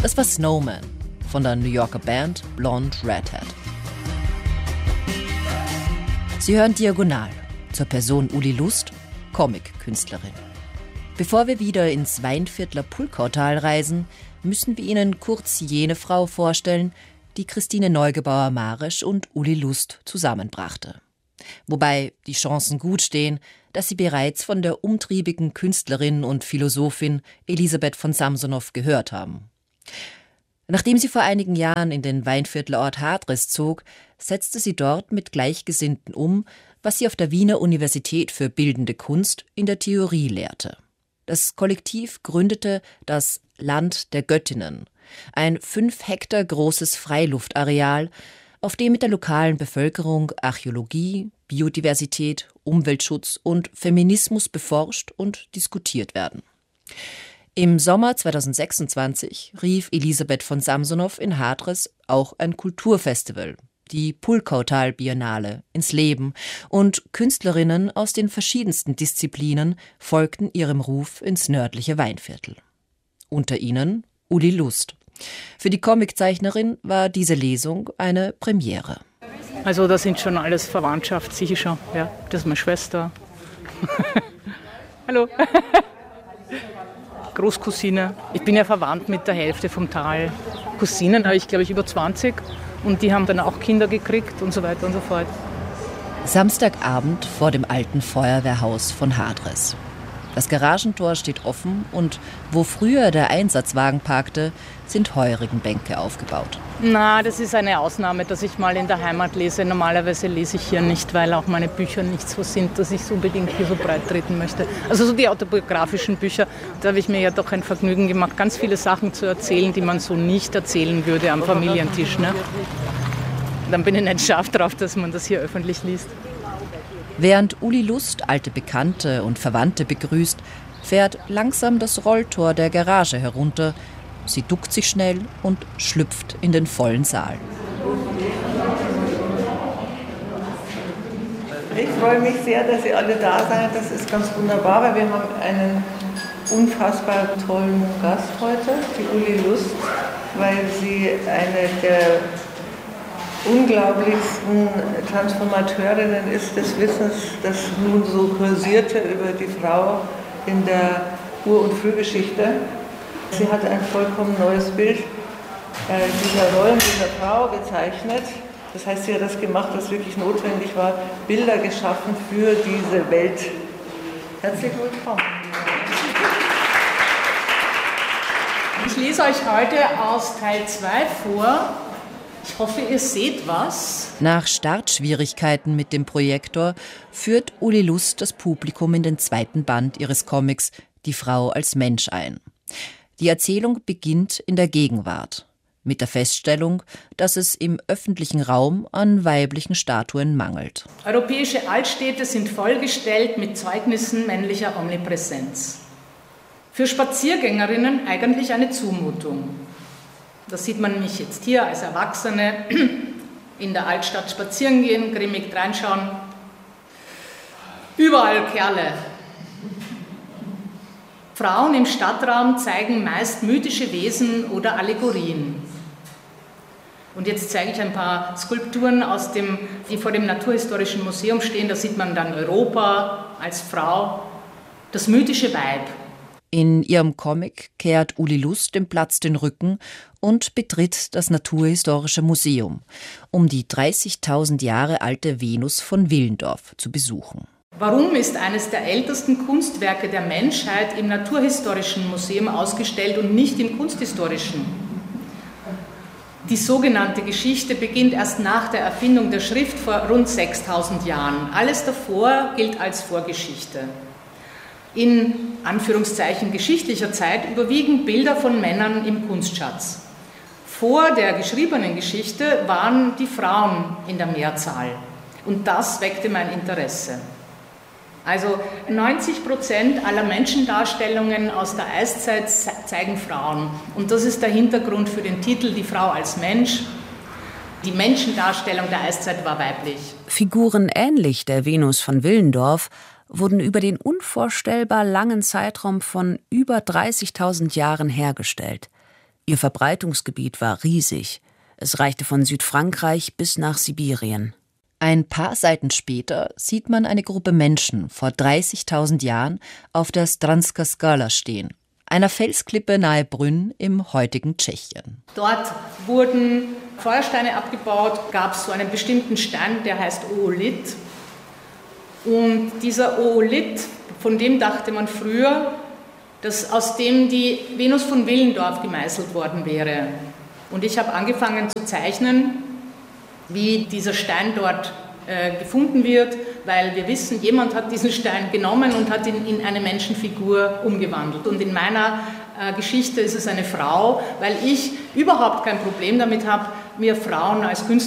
Das war Snowman von der New Yorker Band Blonde Redhead. Sie hören Diagonal zur Person Uli Lust, Comic-Künstlerin. Bevor wir wieder ins Weinviertler Pulkautal reisen, müssen wir Ihnen kurz jene Frau vorstellen, die Christine Neugebauer-Marisch und Uli Lust zusammenbrachte. Wobei die Chancen gut stehen, dass Sie bereits von der umtriebigen Künstlerin und Philosophin Elisabeth von Samsonow gehört haben. Nachdem sie vor einigen Jahren in den Weinviertler Ort Hadres zog, setzte sie dort mit Gleichgesinnten um, was sie auf der Wiener Universität für Bildende Kunst in der Theorie lehrte. Das Kollektiv gründete das Land der Göttinnen, ein 5 Hektar großes Freiluftareal, auf dem mit der lokalen Bevölkerung Archäologie, Biodiversität, Umweltschutz und Feminismus beforscht und diskutiert werden. Im Sommer 2026 rief Elisabeth von Samsonow in Hadres auch ein Kulturfestival, die Pulkautal Biennale, ins Leben, und Künstlerinnen aus den verschiedensten Disziplinen folgten ihrem Ruf ins nördliche Weinviertel. Unter ihnen Uli Lust. Für die Comiczeichnerin war diese Lesung eine Premiere. Also das sind schon alles Verwandtschaft, sicher schon. Ja, das ist meine Schwester. Hallo. Großcousine. Ich bin ja verwandt mit der Hälfte vom Tal. Cousinen habe ich, glaube ich, über 20 und die haben dann auch Kinder gekriegt und so weiter und so fort. Samstagabend vor dem alten Feuerwehrhaus von Hadres. Das Garagentor steht offen und wo früher der Einsatzwagen parkte, sind Heurigenbänke aufgebaut. Na, das ist eine Ausnahme, dass ich mal in der Heimat lese. Normalerweise lese ich hier nicht, weil auch meine Bücher nicht so sind, dass ich es unbedingt hier so breit treten möchte. Also so die autobiografischen Bücher, da habe ich mir ja doch ein Vergnügen gemacht, ganz viele Sachen zu erzählen, die man so nicht erzählen würde am Familientisch. Ne? Dann bin ich nicht scharf drauf, dass man das hier öffentlich liest. Während Uli Lust alte Bekannte und Verwandte begrüßt, fährt langsam das Rolltor der Garage herunter. Sie duckt sich schnell und schlüpft in den vollen Saal. Ich freue mich sehr, dass ihr alle da seid. Das ist ganz wunderbar, weil wir haben einen unfassbar tollen Gast heute, die Uli Lust, weil sie eine der unglaublichsten Transformateurinnen ist des Wissens, das nun so kursierte über die Frau in der Ur- und Frühgeschichte. Sie hat ein vollkommen neues Bild dieser Rollen, dieser Frau gezeichnet. Das heißt, sie hat das gemacht, was wirklich notwendig war, Bilder geschaffen für diese Welt. Herzlich willkommen. Ich lese euch heute aus Teil 2 vor. Ich hoffe, ihr seht was. Nach Startschwierigkeiten mit dem Projektor führt Uli Lust das Publikum in den 2. Band ihres Comics Die Frau als Mensch ein. Die Erzählung beginnt in der Gegenwart, mit der Feststellung, dass es im öffentlichen Raum an weiblichen Statuen mangelt. Europäische Altstädte sind vollgestellt mit Zeugnissen männlicher Omnipräsenz. Für Spaziergängerinnen eigentlich eine Zumutung. Das sieht man mich jetzt hier als Erwachsene in der Altstadt spazieren gehen, grimmig reinschauen. Überall Kerle. Frauen im Stadtraum zeigen meist mythische Wesen oder Allegorien. Und jetzt zeige ich ein paar Skulpturen, die vor dem Naturhistorischen Museum stehen. Da sieht man dann Europa als Frau, das mythische Weib. In ihrem Comic kehrt Uli Lust dem Platz den Rücken und betritt das Naturhistorische Museum, um die 30.000 Jahre alte Venus von Willendorf zu besuchen. Warum ist eines der ältesten Kunstwerke der Menschheit im Naturhistorischen Museum ausgestellt und nicht im Kunsthistorischen? Die sogenannte Geschichte beginnt erst nach der Erfindung der Schrift vor rund 6.000 Jahren. Alles davor gilt als Vorgeschichte. In Anführungszeichen geschichtlicher Zeit überwiegen Bilder von Männern im Kunstschatz. Vor der geschriebenen Geschichte waren die Frauen in der Mehrzahl. Und das weckte mein Interesse. Also 90% aller Menschendarstellungen aus der Eiszeit zeigen Frauen. Und das ist der Hintergrund für den Titel Die Frau als Mensch. Die Menschendarstellung der Eiszeit war weiblich. Figuren ähnlich der Venus von Willendorf wurden über den unvorstellbar langen Zeitraum von über 30.000 Jahren hergestellt. Ihr Verbreitungsgebiet war riesig. Es reichte von Südfrankreich bis nach Sibirien. Ein paar Seiten später sieht man eine Gruppe Menschen vor 30.000 Jahren auf der Stranska Skala stehen, einer Felsklippe nahe Brünn im heutigen Tschechien. Dort wurden Feuersteine abgebaut, gab es so einen bestimmten Stein, der heißt Oolith. Und dieser Oolith, von dem dachte man früher, dass aus dem die Venus von Willendorf gemeißelt worden wäre. Und ich habe angefangen zu zeichnen, wie dieser Stein dort gefunden wird, weil wir wissen, jemand hat diesen Stein genommen und hat ihn in eine Menschenfigur umgewandelt. Und in meiner Geschichte ist es eine Frau, weil ich überhaupt kein Problem damit habe, mir Frauen als Künstler